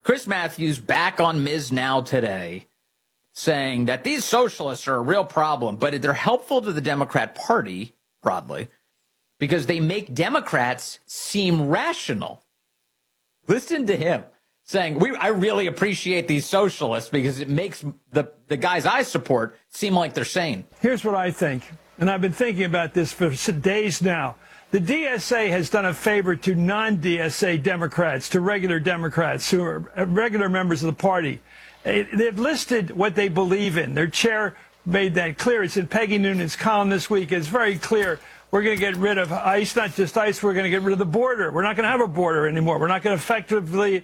Chris Matthews back on Ms. Now today saying that these socialists are a real problem, but they're helpful to the Democrat Party broadly because they make Democrats seem rational. Listen to him saying, I really appreciate these socialists because it makes the guys I support seem like they're sane. Here's what I think, and I've been thinking about this for days now. The DSA has done a favor to non-DSA Democrats, to regular Democrats who are regular members of the party. They've listed what they believe in. Their chair made that clear. It's in Peggy Noonan's column this week. It's very clear. We're going to get rid of ICE, not just ICE. We're going to get rid of the border. We're not going to have a border anymore. We're not going to effectively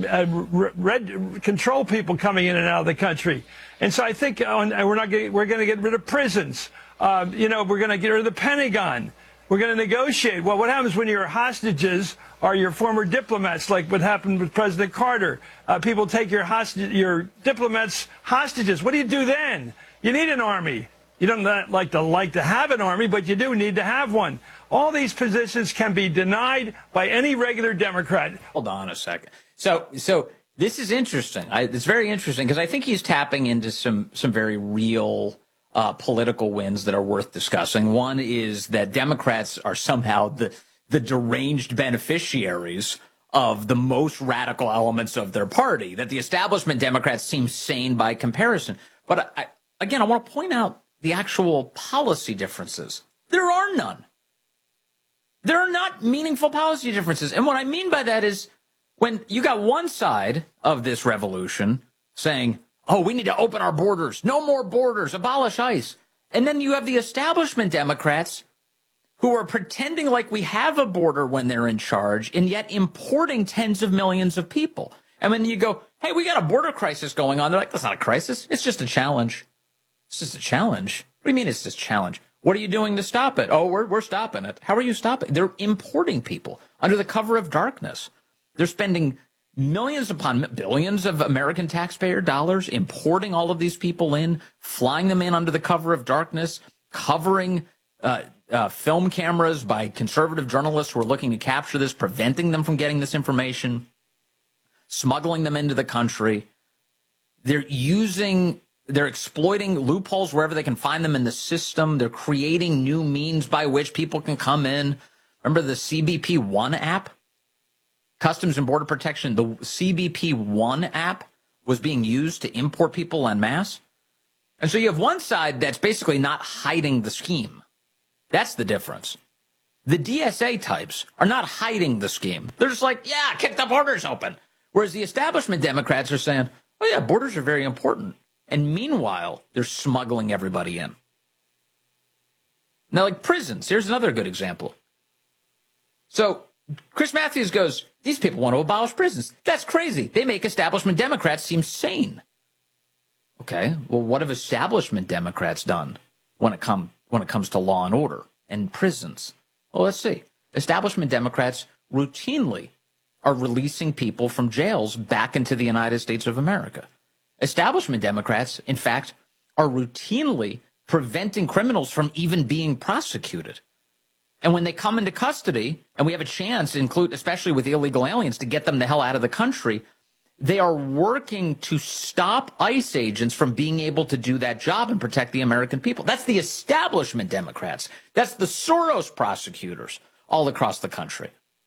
control people coming in and out of the country. And so I think we're going to get rid of prisons. We're going to get rid of the Pentagon. We're going to negotiate. Well, what happens when your hostages are your former diplomats, like what happened with President Carter? People take your diplomats hostages. What do you do then? You need an army. You don't like to have an army, but you do need to have one. All these positions can be denied by any regular Democrat. Hold on a second. So this is interesting. It's very interesting because I think he's tapping into some very real political wins that are worth discussing. One is that Democrats are somehow the deranged beneficiaries of the most radical elements of their party, that the establishment Democrats seem sane by comparison. But I want to point out the actual policy differences. There are none. There are not meaningful policy differences. And what I mean by that is when you got one side of this revolution saying, oh, we need to open our borders, no more borders, abolish ICE. And then you have the establishment Democrats who are pretending like we have a border when they're in charge and yet importing tens of millions of people. And when you go, hey, we got a border crisis going on, they're like, that's not a crisis. It's just a challenge. It's just a challenge. What do you mean it's just a challenge? What are you doing to stop it? Oh, we're stopping it. How are you stopping? They're importing people under the cover of darkness. They're spending millions upon billions of American taxpayer dollars importing all of these people in, flying them in under the cover of darkness, covering film cameras by conservative journalists who are looking to capture this, preventing them from getting this information, smuggling them into the country. They're exploiting loopholes wherever they can find them in the system. They're creating new means by which people can come in. Remember the CBP One app? Customs and Border Protection, the CBP One app was being used to import people en masse. And so you have one side that's basically not hiding the scheme. That's the difference. The DSA types are not hiding the scheme. They're just like, yeah, kick the borders open. Whereas the establishment Democrats are saying, oh yeah, borders are very important. And meanwhile, they're smuggling everybody in. Now, like prisons, here's another good example. So Chris Matthews goes, these people want to abolish prisons. That's crazy. They make establishment Democrats seem sane. Okay, well, what have establishment Democrats done when it comes to law and order and prisons? Well, let's see. Establishment Democrats routinely are releasing people from jails back into the United States of America. Establishment Democrats, in fact, are routinely preventing criminals from even being prosecuted. And when they come into custody, and we have a chance, especially with illegal aliens, to get them the hell out of the country, they are working to stop ICE agents from being able to do that job and protect the American people. That's the establishment Democrats. That's the Soros prosecutors all across the country.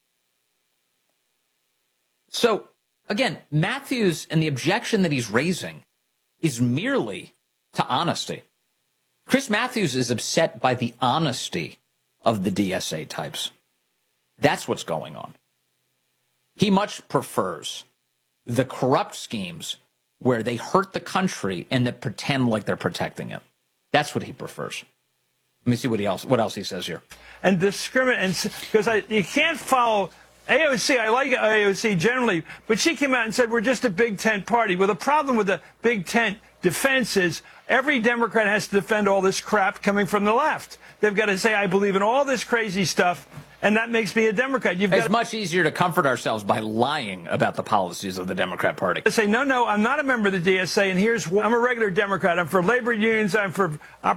So, again, Matthews and the objection that he's raising is merely to honesty. Chris Matthews is upset by the honesty of the DSA types. That's what's going on. He much prefers the corrupt schemes where they hurt the country and that pretend like they're protecting it. That's what he prefers. Let me see what else he says here. And discriminate, because you can't follow AOC. I like AOC generally, but she came out and said we're just a big tent party. Well, the problem with the big tent defense is every Democrat has to defend all this crap coming from the left. They've got to say, I believe in all this crazy stuff, and that makes me a Democrat. It's much easier to comfort ourselves by lying about the policies of the Democrat Party. Say, no, I'm not a member of the DSA, and I'm a regular Democrat. I'm for labor unions. I'm for